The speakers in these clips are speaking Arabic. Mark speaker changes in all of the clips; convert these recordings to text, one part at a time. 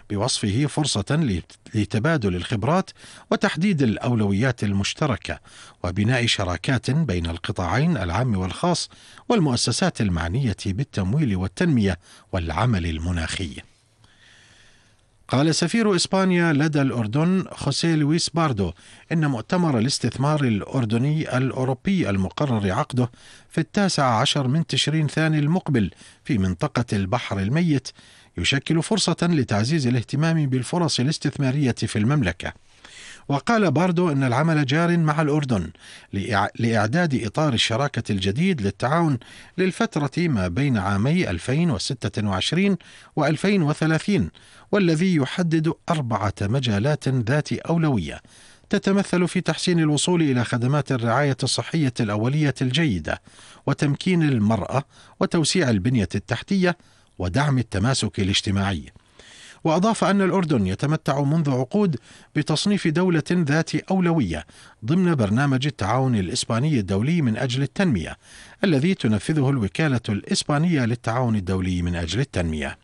Speaker 1: بوصفه فرصة لتبادل الخبرات وتحديد الأولويات المشتركة وبناء شراكات بين القطاعين العام والخاص والمؤسسات المعنية بالتمويل والتنمية والعمل المناخي. قال سفير إسبانيا لدى الأردن خوسيه لويس باردو إن مؤتمر الاستثمار الأردني الأوروبي المقرر عقده في 19 من تشرين ثاني المقبل في منطقة البحر الميت يشكل فرصة لتعزيز الاهتمام بالفرص الاستثمارية في المملكة. وقال باردو أن العمل جار مع الأردن لإعداد إطار الشراكة الجديد للتعاون للفترة ما بين عامي 2026 و2030، والذي يحدد 4 مجالات ذات أولوية تتمثل في تحسين الوصول إلى خدمات الرعاية الصحية الأولية الجيدة، وتمكين المرأة، وتوسيع البنية التحتية، ودعم التماسك الاجتماعي. وأضاف أن الأردن يتمتع منذ عقود بتصنيف دولة ذات أولوية ضمن برنامج التعاون الإسباني الدولي من أجل التنمية الذي تنفذه الوكالة الإسبانية للتعاون الدولي من أجل التنمية.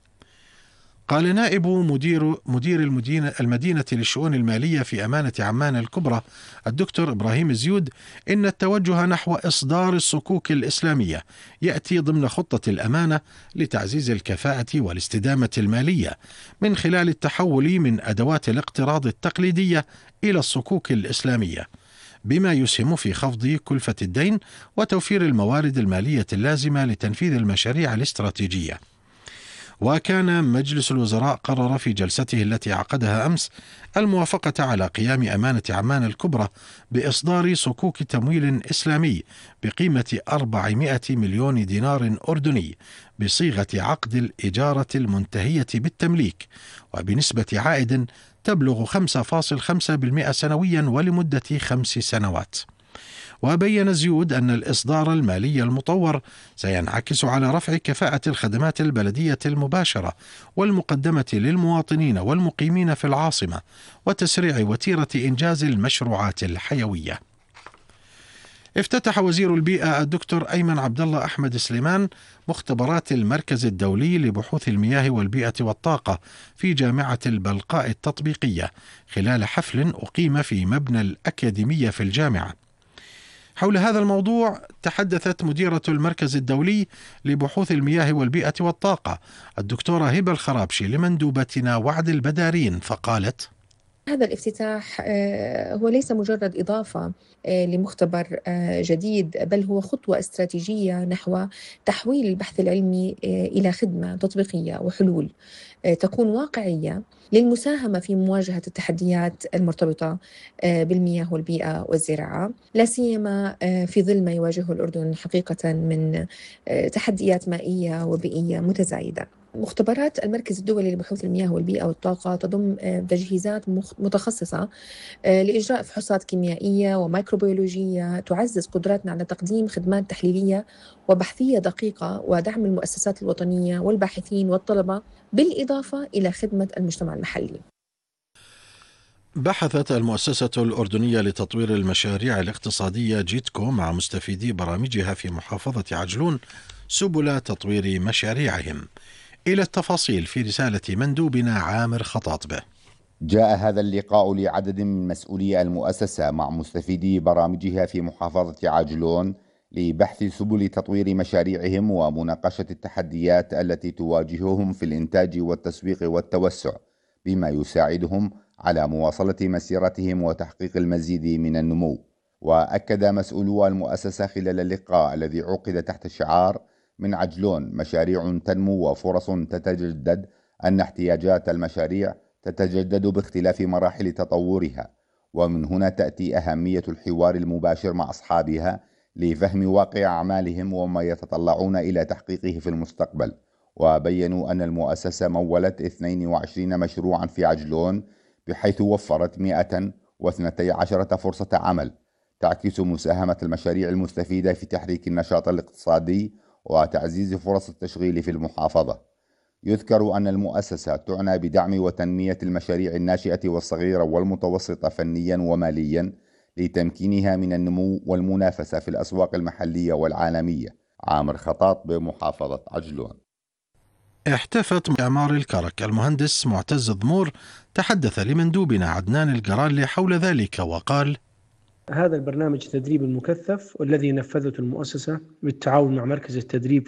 Speaker 1: قال نائب مدير المدينة للشؤون المالية في أمانة عمان الكبرى الدكتور إبراهيم الزيود إن التوجه نحو إصدار الصكوك الإسلامية يأتي ضمن خطة الأمانة لتعزيز الكفاءة والاستدامة المالية من خلال التحول من أدوات الاقتراض التقليدية إلى الصكوك الإسلامية، بما يسهم في خفض كلفة الدين وتوفير الموارد المالية اللازمة لتنفيذ المشاريع الاستراتيجية. وكان مجلس الوزراء قرر في جلسته التي عقدها أمس الموافقة على قيام أمانة عمان الكبرى بإصدار صكوك تمويل إسلامي بقيمة 400 مليون دينار أردني بصيغة عقد الإجارة المنتهية بالتمليك وبنسبة عائد تبلغ 5.5% سنويا ولمدة 5 سنوات. وبين زيود أن الإصدار المالي المطور سينعكس على رفع كفاءة الخدمات البلدية المباشرة والمقدمة للمواطنين والمقيمين في العاصمة وتسريع وتيرة إنجاز المشروعات الحيوية. افتتح وزير البيئة الدكتور أيمن عبد الله أحمد سليمان مختبرات المركز الدولي لبحوث المياه والبيئة والطاقة في جامعة البلقاء التطبيقية خلال حفل أقيم في مبنى الأكاديمية في الجامعة. حول هذا الموضوع تحدثت مديرة المركز الدولي لبحوث المياه والبيئة والطاقة الدكتورة هبة الخرابشي لمندوبتنا وعد البدارين فقالت:
Speaker 2: هذا الافتتاح هو ليس مجرد إضافة لمختبر جديد، بل هو خطوة استراتيجية نحو تحويل البحث العلمي إلى خدمة تطبيقية وحلول تكون واقعية للمساهمة في مواجهة التحديات المرتبطة بالمياه والبيئة والزراعة، لا سيما في ظل ما يواجهه الأردن حقيقة من تحديات مائية وبيئية متزايدة. مختبرات المركز الدولي لبحوث المياه والبيئة والطاقة تضم تجهيزات متخصصة لإجراء فحوصات كيميائية وميكروبيولوجية تعزز قدراتنا على تقديم خدمات تحليلية وبحثية دقيقة ودعم المؤسسات الوطنية والباحثين والطلبة، بالإضافة إلى خدمة المجتمع المحلي.
Speaker 1: بحثت المؤسسة الأردنية لتطوير المشاريع الاقتصادية جيتكو مع مستفيدي برامجها في محافظة عجلون سبل تطوير مشاريعهم. إلى التفاصيل في رسالة مندوبنا عامر خطاطبة.
Speaker 3: جاء هذا اللقاء لعدد من مسؤولي المؤسسة مع مستفيدي برامجها في محافظة عجلون لبحث سبل تطوير مشاريعهم ومناقشة التحديات التي تواجههم في الإنتاج والتسويق والتوسع، بما يساعدهم على مواصلة مسيرتهم وتحقيق المزيد من النمو. وأكد مسؤولو المؤسسة خلال اللقاء الذي عقد تحت شعار من عجلون مشاريع تنمو وفرص تتجدد أن احتياجات المشاريع تتجدد باختلاف مراحل تطورها، ومن هنا تأتي أهمية الحوار المباشر مع أصحابها لفهم واقع أعمالهم وما يتطلعون إلى تحقيقه في المستقبل. وبينوا أن المؤسسة مولت 22 مشروعا في عجلون بحيث وفرت 112 فرصة عمل تعكس مساهمة المشاريع المستفيدة في تحريك النشاط الاقتصادي وتعزيز فرص التشغيل في المحافظة. يذكر أن المؤسسة تعنى بدعم وتنمية المشاريع الناشئة والصغيرة والمتوسطة فنيا وماليا لتمكينها من النمو والمنافسة في الأسواق المحلية والعالمية. عامر خطاط بمحافظة عجلون.
Speaker 1: احتفت معمار الكرك المهندس معتز ضمور تحدث لمندوبنا عدنان القرالي حول ذلك وقال:
Speaker 4: هذا البرنامج التدريب المكثف والذي نفذته المؤسسة بالتعاون مع مركز التدريب